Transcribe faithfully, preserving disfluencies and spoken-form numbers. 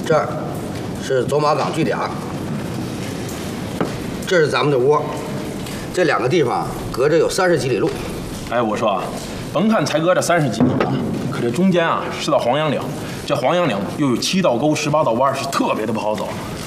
这儿是走马岗据点，这是咱们的窝，这两个地方隔着有三十几里路。 哎，我说啊，甭看才隔着三十几里啊，可这中间啊是道黄杨岭，这黄杨岭又有七道沟、十八道弯，是特别的不好走。